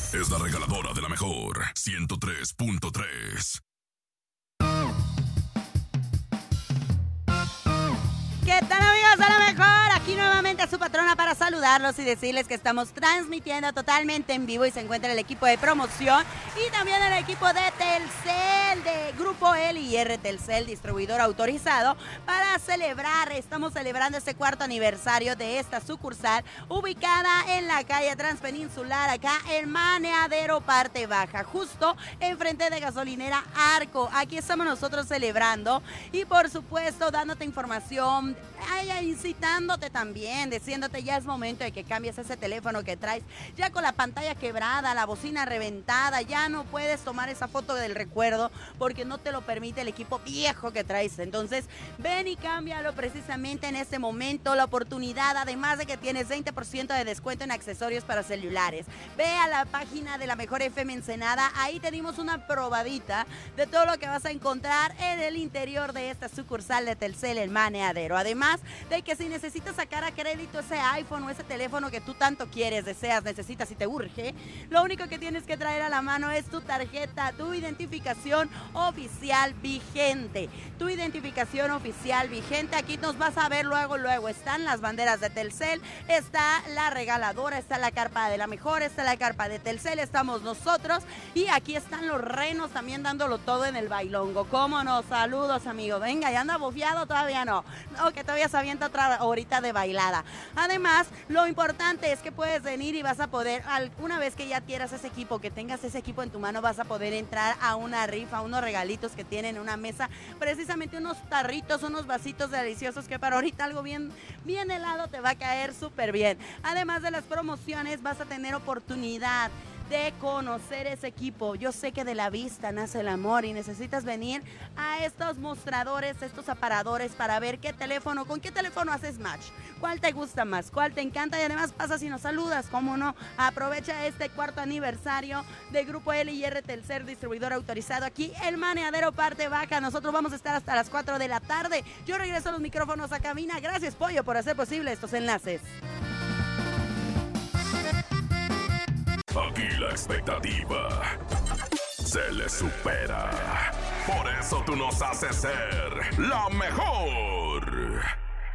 es la regaladora de la mejor 103.3. ¿Qué tal, amigos de la mejor? Aquí nuevamente a su patrona para saludarlos y decirles que estamos transmitiendo totalmente en vivo y se encuentra el equipo de promoción y también el equipo de Telcel, de Grupo LIR Telcel, distribuidor autorizado, para celebrar. Estamos celebrando este cuarto aniversario de esta sucursal ubicada en la calle Transpeninsular, acá en Maneadero, parte baja, justo enfrente de gasolinera Arco. Aquí estamos nosotros celebrando y por supuesto dándote información, incitándote también, diciéndote ya es momento de que cambies ese teléfono que traes, ya con la pantalla quebrada, la bocina reventada, ya no puedes tomar esa foto del recuerdo porque no te lo permite el equipo viejo que traes. Entonces ven y cámbialo precisamente en este momento, la oportunidad, además de que tienes 20% de descuento en accesorios para celulares. Ve a la página de la Mejor FM Ensenada, ahí te dimos una probadita de todo lo que vas a encontrar en el interior de esta sucursal de Telcel, el Maneadero. Además de que si necesitas sacar a crédito ese iPhone o ese teléfono que tú tanto quieres, deseas, necesitas y te urge, lo único que tienes que traer a la mano es tu tarjeta, tu identificación oficial vigente. Tu identificación oficial vigente, aquí nos vas a ver luego, están las banderas de Telcel, está la regaladora, está la carpa de la mejor, está la carpa de Telcel, estamos nosotros y aquí están los renos también dándolo todo en el bailongo. ¿Cómo no? Saludos, amigo. Venga, ¿ya anda bofeado? Todavía no. No, que todavía se avienta otra horita de bailada. Además, lo importante es que puedes venir y vas a poder, una vez que ya tienes ese equipo, que tengas ese equipo en tu mano, vas a poder entrar a una rifa, unos regalitos que tienen en una mesa, precisamente unos tarritos, unos vasitos deliciosos que para ahorita algo bien helado te va a caer súper bien. Además de las promociones, vas a tener oportunidad de conocer ese equipo. Yo sé que de la vista nace el amor y necesitas venir a estos mostradores, estos aparadores para ver con qué teléfono haces match, cuál te gusta más, cuál te encanta y además pasas y nos saludas, cómo no. Aprovecha este cuarto aniversario de Grupo LIR Telcel, distribuidor autorizado aquí el Maneadero, parte baja. Nosotros vamos a estar hasta las 4 de la tarde. Yo regreso a los micrófonos a cabina. Gracias, Pollo, por hacer posible estos enlaces. Aquí la expectativa se le supera. Por eso tú nos haces ser la mejor.